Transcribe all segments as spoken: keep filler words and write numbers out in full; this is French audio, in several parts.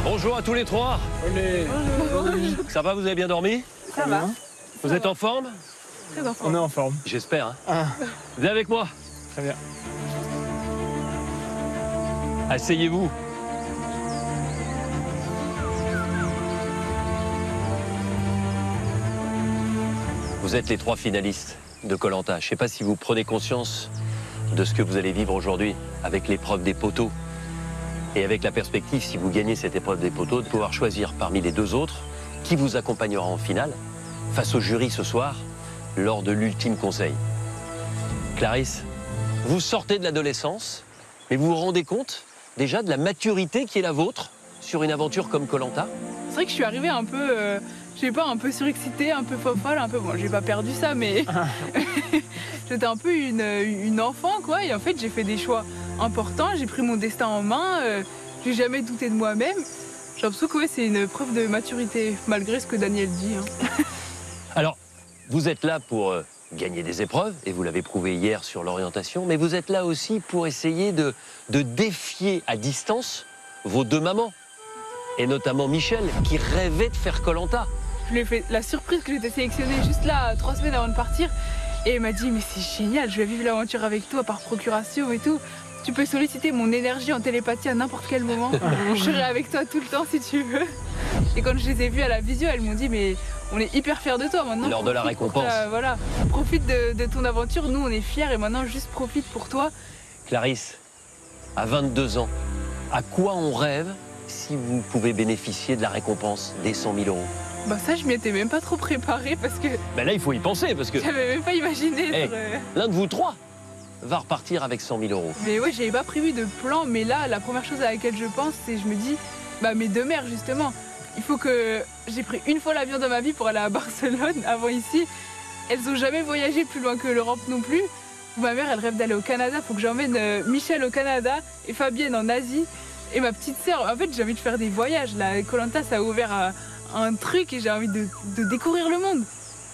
Bonjour à tous les trois. Olé. Bonjour. Ça va, vous avez bien dormi? Ça va. Vous êtes en forme? Très en forme. On est en forme. J'espère. Hein. Ah, Venez avec moi. très bien. Asseyez-vous. Vous êtes les trois finalistes de Koh Lanta. Je ne sais pas si vous prenez conscience de ce que vous allez vivre aujourd'hui avec l'épreuve des poteaux. Et avec la perspective, si vous gagnez cette épreuve des poteaux, de pouvoir choisir parmi les deux autres qui vous accompagnera en finale face au jury ce soir lors de l'ultime conseil. Clarisse, vous sortez de l'adolescence, mais vous vous rendez compte déjà de la maturité qui est la vôtre sur une aventure comme Koh Lanta? C'est vrai que je suis arrivée un peu, euh, je sais pas, un peu surexcitée, un peu fofolle, un peu. Bon, j'ai pas perdu ça, mais j'étais un peu une, une enfant, quoi. Et en fait, j'ai fait des choix importants. J'ai pris mon destin en main. Euh, j'ai jamais douté de moi-même. J'ai l'impression que ouais, c'est une preuve de maturité, malgré ce que Daniel dit. Hein. Alors, vous êtes là pour euh, gagner des épreuves, et vous l'avez prouvé hier sur l'orientation, mais vous êtes là aussi pour essayer de, de défier à distance vos deux mamans, et notamment Michel, qui rêvait de faire Koh Lanta. Je lui ai fait la surprise que j'étais sélectionnée juste là, trois semaines avant de partir. Et elle m'a dit, mais c'est génial, je vais vivre l'aventure avec toi par procuration et tout. Tu peux solliciter mon énergie en télépathie à n'importe quel moment. Je serai avec toi tout le temps si tu veux. Et quand je les ai vus à la visio, elles m'ont dit, mais on est hyper fiers de toi maintenant. Lors de la Profite pour récompense. ta- voilà, profite de, de ton aventure, nous on est fiers et maintenant juste profite pour toi. Clarisse, à vingt-deux ans, à quoi on rêve si vous pouvez bénéficier de la récompense des cent mille euros? Bah ça, je m'y étais même pas trop préparée parce que Ben là, il faut y penser, parce que j'avais même pas imaginé. Hey. être, euh, l'un de vous trois va repartir avec cent mille euros. Mais ouais, j'avais pas prévu de plan, mais là, la première chose à laquelle je pense, c'est je me dis, bah mes deux mères justement, il faut que j'ai pris une fois l'avion dans ma vie pour aller à Barcelone avant ici. Elles ont jamais voyagé plus loin que l'Europe non plus. Ma mère, elle rêve d'aller au Canada, faut que j'emmène euh, Michel au Canada et Fabienne en Asie. Et ma petite sœur, en fait, j'ai envie de faire des voyages. Là, Koh Lanta, ça a ouvert un, un truc et j'ai envie de, de découvrir le monde.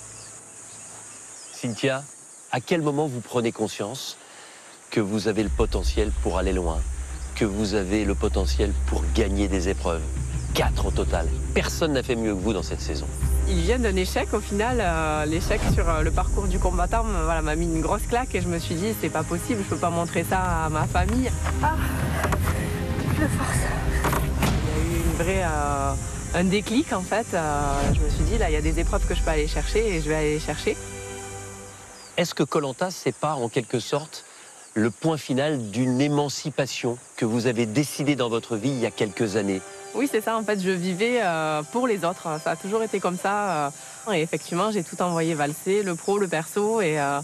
Cynthia, à quel moment vous prenez conscience que vous avez le potentiel pour aller loin, que vous avez le potentiel pour gagner des épreuves? Quatre au total. Personne n'a fait mieux que vous dans cette saison. Il vient d'un échec au final, euh, l'échec sur euh, le parcours du combattant me- voilà, m'a mis une grosse claque et je me suis dit c'est pas possible, je peux pas montrer ça à ma famille. Ah, de force. Il y a eu une vraie, euh, un déclic en fait, euh, je me suis dit là il y a des épreuves que je peux aller chercher et je vais aller les chercher. Est-ce que Koh Lanta, c'est pas en quelque sorte le point final d'une émancipation que vous avez décidé dans votre vie il y a quelques années? Oui c'est ça en fait, je vivais euh, pour les autres, ça a toujours été comme ça euh, et effectivement j'ai tout envoyé valser, le pro, le perso et... euh,